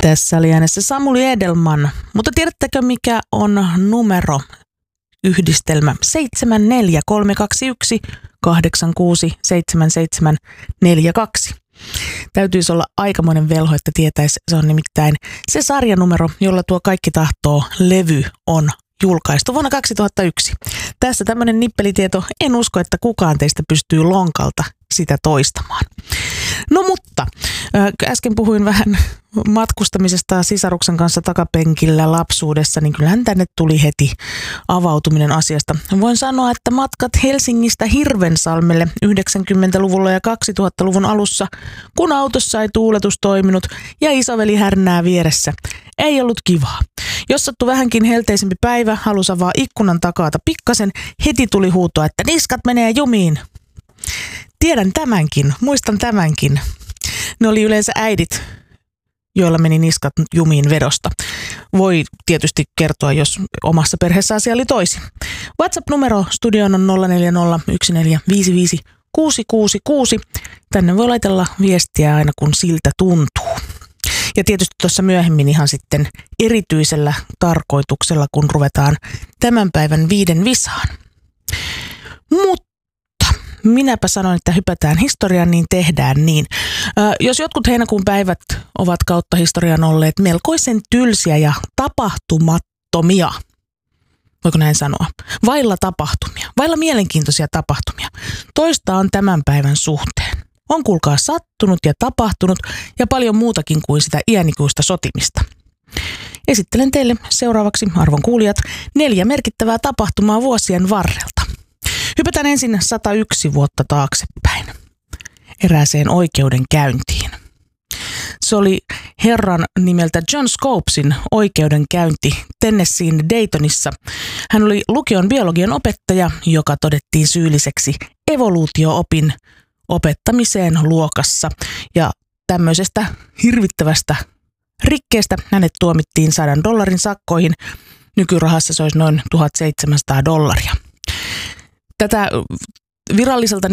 Tässä oli äänessä Samuli Edelman. Mutta tiedättekö mikä on numero? Yhdistelmä 74321 867742. Täytyisi olla aikamoinen velho, että tietäisi. Se on nimittäin se sarjanumero, jolla tuo Kaikki tahtoo -levy on julkaistu vuonna 2001. Tässä tämmöinen nippelitieto. En usko, että kukaan teistä pystyy lonkalta sitä toistamaan. No mutta, äsken puhuin vähän matkustamisesta sisaruksen kanssa takapenkillä lapsuudessa, niin kyllähän tänne tuli heti avautuminen asiasta. Voin sanoa, että matkat Helsingistä Hirvensalmelle 90-luvulla ja 2000-luvun alussa, kun autossa ei tuuletus toiminut ja isoveli härnää vieressä, ei ollut kivaa. Jos sattui vähänkin helteisempi päivä, halusi avaa ikkunan takaata pikkasen, heti tuli huutoa, että niskat menee jumiin. Tiedän tämänkin, muistan tämänkin. Ne oli yleensä äidit, joilla meni niskat jumiin vedosta. Voi tietysti kertoa, jos omassa perheessä asia oli toisin. WhatsApp-numero studioon on 0401455666. Tänne voi laitella viestiä aina kun siltä tuntuu. Ja tietysti tuossa myöhemmin ihan sitten erityisellä tarkoituksella, kun ruvetaan tämän päivän 5 visaan. Mutta minäpä sanoin, että hypätään historiaan, niin tehdään niin. Jos jotkut heinäkuun päivät ovat kautta historian olleet melkoisen tylsiä ja tapahtumattomia, voiko näin sanoa, vailla tapahtumia, vailla mielenkiintoisia tapahtumia, toista on tämän päivän suhteen. On kuulkaa sattunut ja tapahtunut ja paljon muutakin kuin sitä iänikuista sotimista. Esittelen teille seuraavaksi, arvon kuulijat, 4 merkittävää tapahtumaa vuosien varrelta. Hypätään ensin 101 vuotta taaksepäin, erääseen oikeudenkäyntiin. Se oli herran nimeltä John Scopesin oikeudenkäynti Tennesseein Daytonissa. Hän oli lukion biologian opettaja, joka todettiin syylliseksi evoluutio-opin opettamiseen luokassa. Ja tämmöisestä hirvittävästä rikkeestä hänet tuomittiin $100 sakkoihin. Nykyrahassa se olisi noin $1,700. Tätä viralliselta